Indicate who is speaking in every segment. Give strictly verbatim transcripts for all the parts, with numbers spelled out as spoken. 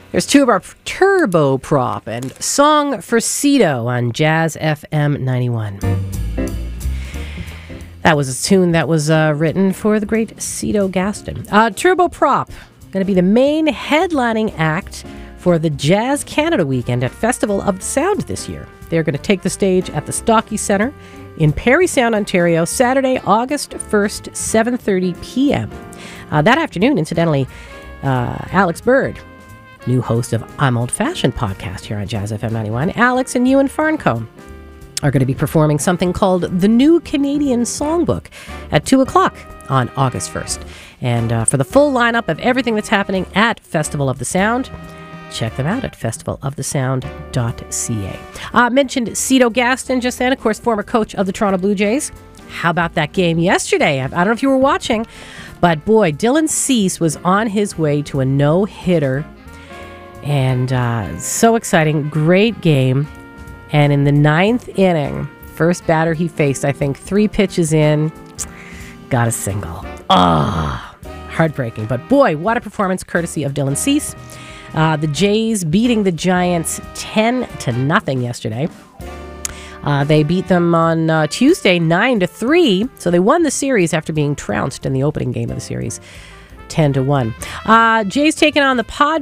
Speaker 1: There's two of our Turbo Prop and Song for Cito on Jazz F M ninety-one. That was a tune that was uh, written for the great Cito Gaston. Uh, Turbo Prop, going to be the main headlining act for the Jazz Canada weekend at Festival of the Sound this year. They're going to take the stage at the Stockey Centre in Parry Sound, Ontario, Saturday, August first, seven thirty p.m. Uh, that afternoon, incidentally, uh, Alex Bird, new host of I'm Old Fashioned podcast here on Jazz F M ninety-one, Alex and Ewan Farncombe are going to be performing something called the New Canadian Songbook at two o'clock on August first. And uh, for the full lineup of everything that's happening at Festival of the Sound, check them out at festival of the sound dot c a. Uh, mentioned Cito Gaston just then, of course, former coach of the Toronto Blue Jays. How about that game yesterday? I don't know if you were watching, but boy, Dylan Cease was on his way to a no-hitter. And uh, so exciting. Great game. And in the ninth inning, first batter he faced, I think three pitches in, got a single. Ah, oh, heartbreaking. But boy, what a performance courtesy of Dylan Cease. Uh, the Jays beating the Giants ten to nothing yesterday. Uh, they beat them on uh, Tuesday nine to three. So they won the series after being trounced in the opening game of the series ten to one. Uh, Jays taking on the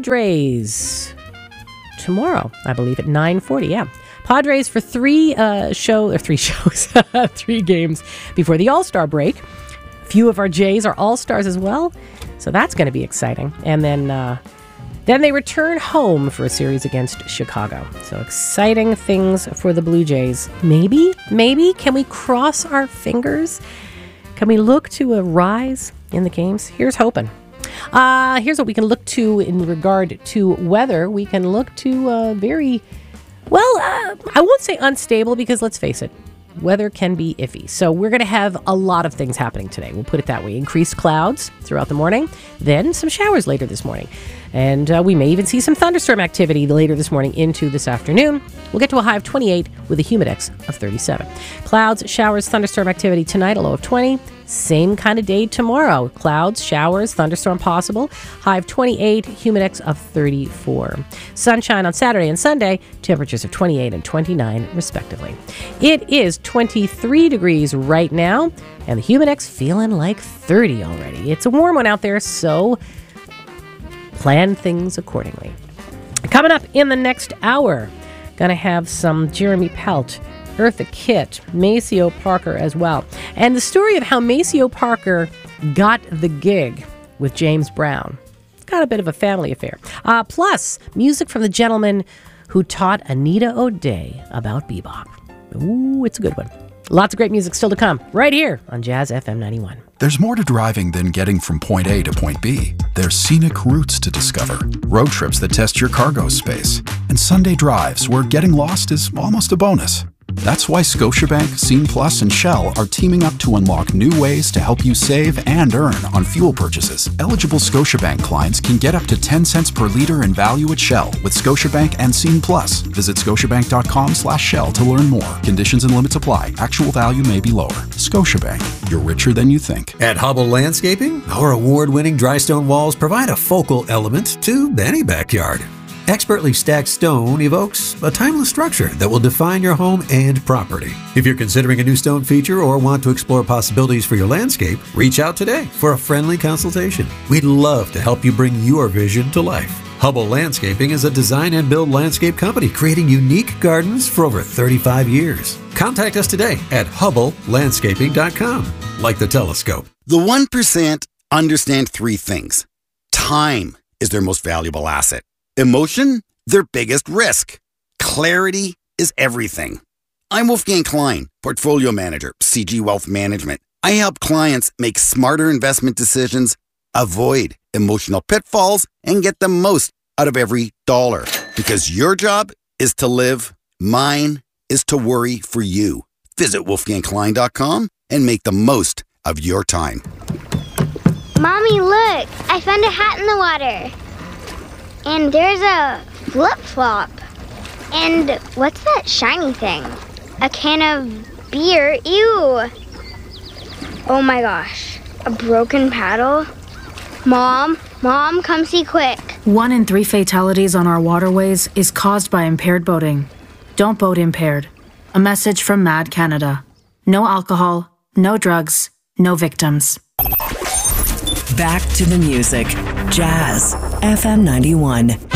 Speaker 1: Padres tomorrow, I believe, at nine forty. Yeah. Padres for three uh, show or three shows, three games before the All-Star break. A few of our Jays are All-Stars as well, so that's going to be exciting. And then uh, then they return home for a series against Chicago. So exciting things for the Blue Jays. Maybe, maybe, can we cross our fingers? Can we look to a rise in the games? Here's hoping. Uh, here's what we can look to in regard to weather. We can look to a very... Well, uh, I won't say unstable because let's face it, weather can be iffy. So we're going to have a lot of things happening today. We'll put it that way. Increased clouds throughout the morning, then some showers later this morning. And uh, we may even see some thunderstorm activity later this morning into this afternoon. We'll get to a high of twenty-eight with a humidex of thirty-seven. Clouds, showers, thunderstorm activity tonight, a low of twenty. Same kind of day tomorrow. Clouds, showers, thunderstorm possible. High of twenty-eight, humidex of thirty-four. Sunshine on Saturday and Sunday, temperatures of twenty-eight and twenty-nine respectively. It is twenty-three degrees right now, and the humidex feeling like thirty already. It's a warm one out there, so plan things accordingly. Coming up in the next hour, gonna have some Jeremy Pelt, Eartha Kitt, Maceo Parker as well. And the story of how Maceo Parker got the gig with James Brown. It's got a bit of a family affair. Uh, plus, music from the gentleman who taught Anita O'Day about bebop. Ooh, it's a good one. Lots of great music still to come right here on Jazz F M ninety-one.
Speaker 2: There's more to driving than getting from point A to point B. There's scenic routes to discover, road trips that test your cargo space, and Sunday drives where getting lost is almost a bonus. That's why Scotiabank, Scene Plus, and Shell are teaming up to unlock new ways to help you save and earn on fuel purchases. Eligible Scotiabank clients can get up to ten cents per liter in value at Shell with Scotiabank and Scene Plus. Visit scotiabank.com slash Shell to learn more. Conditions and limits apply. Actual value may be lower. Scotiabank. You're richer than you think.
Speaker 3: At Hubble Landscaping, our award-winning dry stone walls provide a focal element to any backyard. Expertly stacked stone evokes a timeless structure that will define your home and property. If you're considering a new stone feature or want to explore possibilities for your landscape, reach out today for a friendly consultation. We'd love to help you bring your vision to life. Hubble Landscaping is a design and build landscape company creating unique gardens for over thirty-five years. Contact us today at hubble landscaping dot com. Like the telescope.
Speaker 4: The one percent understand three things. Time is their most valuable asset. Emotion, their biggest risk. Clarity is everything. I'm Wolfgang Klein, Portfolio Manager, C G Wealth Management. I help clients make smarter investment decisions, avoid emotional pitfalls, and get the most out of every dollar. Because your job is to live, mine is to worry for you. Visit wolfgang klein dot com and make the most of your time.
Speaker 5: Mommy, look! I found a hat in the water. And there's a flip-flop. And what's that shiny thing? A can of beer. Ew. Oh my gosh. A broken paddle? Mom, Mom, come see quick.
Speaker 6: One in three fatalities on our waterways is caused by impaired boating. Don't boat impaired. A message from Mad Canada. No alcohol, no drugs, no victims.
Speaker 7: Back to the music. Jazz F M ninety-one.